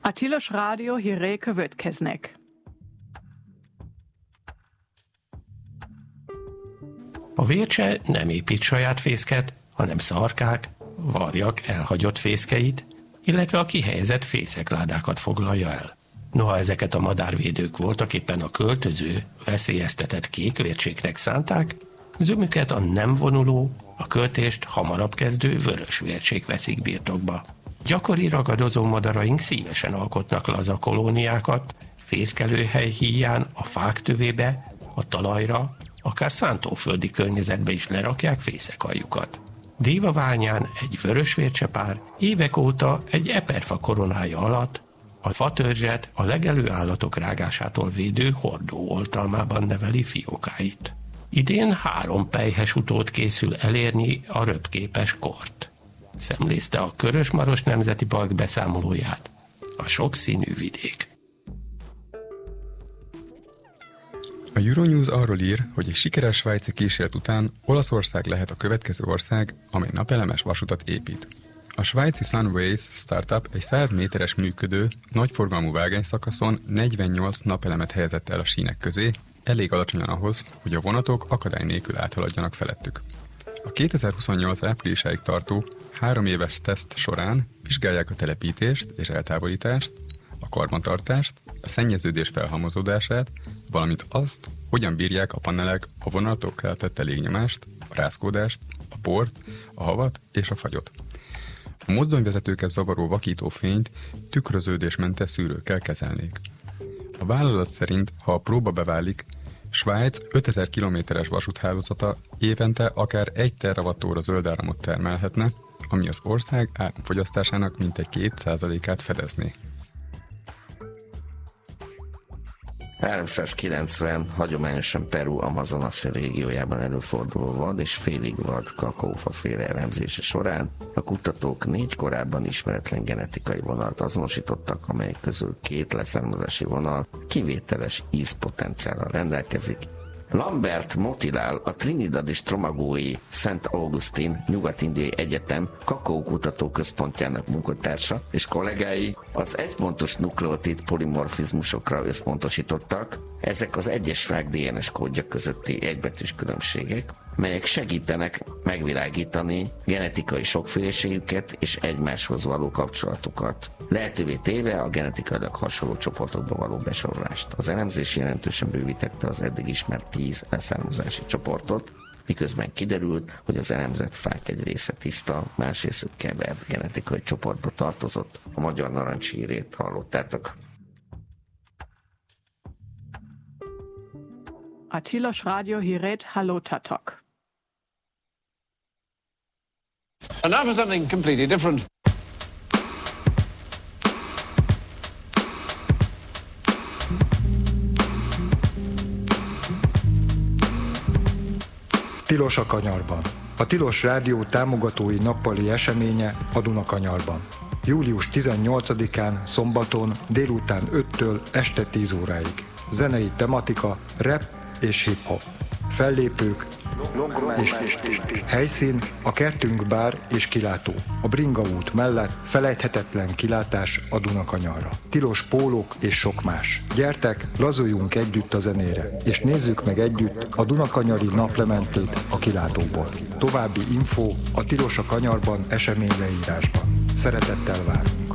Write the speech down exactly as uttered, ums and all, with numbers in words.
A Tilos Rádió hírei következnek. A Vércse nem épít saját fészket, hanem szarkák, varjak elhagyott fészkeit, illetve a kihelyezett fészekládákat foglalja el. Noha ezeket a madárvédők voltak éppen a költöző, veszélyeztetett kékvércséknek szánták, zömüket a nem vonuló, a költést hamarabb kezdő vörösvércsék veszik birtokba. Gyakori ragadozó madaraink szívesen alkotnak laza kolóniákat, fészkelőhely híján a fák tövébe, a talajra, akár szántóföldi környezetbe is lerakják fészekalljukat. Dévaványán egy vörösvércsepár évek óta egy eperfa koronája alatt a fatörzset a legelő állatok rágásától védő hordó oltalmában neveli fiókáit. Idén három pelyhes utód készül elérni a röpképes kort. Szemlézte a Körös-Maros Nemzeti Park beszámolóját a sokszínű vidék. A Euronews arról ír, hogy egy sikeres svájci kísérlet után Olaszország lehet a következő ország, amely napelemes vasutat épít. A svájci Sunways startup egy száz méteres működő, nagyforgalmú vágányszakaszon negyvennyolc napelemet helyezett el a sínek közé, elég alacsonyan ahhoz, hogy a vonatok akadály nélkül áthaladjanak felettük. A kétezer-huszonnyolc áprilisáig tartó három éves teszt során vizsgálják a telepítést és eltávolítást, a karbantartást, a szennyeződés felhalmozódását, valamint azt, hogyan bírják a panelek a vonatok keltett légnyomást, a rázkódást, a port, a havat és a fagyot. A mozdonyvezetőket zavaró vakítófényt tükröződésmentes szűrőkkel kezelnék. A vállalat szerint, ha a próba beválik, Svájc ötezer kilométeres vasúthálózata évente akár egy terawattóra zöldáramot termelhetne, ami az ország áramfogyasztásának mintegy két százalékát fedezné. háromszázkilencven hagyományosan Peru Amazonasi régiójában előforduló vad és félig vad kakaófaféle elemzése során a kutatók négy korábban ismeretlen genetikai vonalt azonosítottak, amelyek közül két leszármazási vonal kivételes ízpotenciállal rendelkezik. Lambert Motilal, a Trinidad és Tomagói Saint Augustine Nyugat-Indiai Egyetem kakaókutató központjának munkatársa és kollégái az egypontos nukleotid polimorfizmusokra összpontosítottak. Ezek az egyes fák dé en es kódja közötti egybetűs különbségek, melyek segítenek megvilágítani genetikai sokféleségüket és egymáshoz való kapcsolatukat, lehetővé téve a genetikailag hasonló csoportokba való besorolást. Az elemzés jelentősen bővítette az eddig ismert tíz leszármazási csoportot, miközben kiderült, hogy az elemzett fák egy része tiszta, más részük kevert genetikai csoportba tartozott. A magyar narancshírét hallottátok. A Tilos Rádió hírét hallottatok. And now for something completely different. Tilos a kanyarban. A Tilos Rádió támogatói nappali eseménye a Dunakanyarban. július tizennyolcadikán szombaton délután öttől este tíz óráig. Zenei tematika, rap és hip-hop. Fellépők és helyszín a Kertünk bár és kilátó. A Bringa út mellett felejthetetlen kilátás a Dunakanyarra. Tilos pólók és sok más. Gyertek, lazuljunk együtt a zenére, és nézzük meg együtt a Dunakanyari naplementét a kilátóból. További info a Tilos a Kanyarban eseményleírásban. Szeretettel várunk!